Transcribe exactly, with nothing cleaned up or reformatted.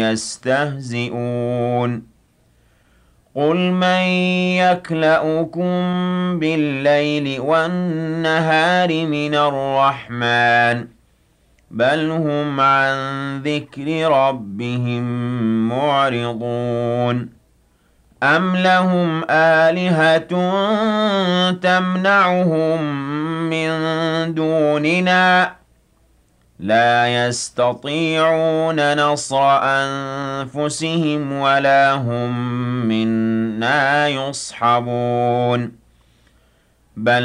يستهزئون قل من يكلؤكم بالليل والنهار من الرحمن بل هم عن ذكر ربهم معرضون أم لهم آلهة تمنعهم من دوننا لا يستطيعون نصر أنفسهم ولا هم منا يصحبون بل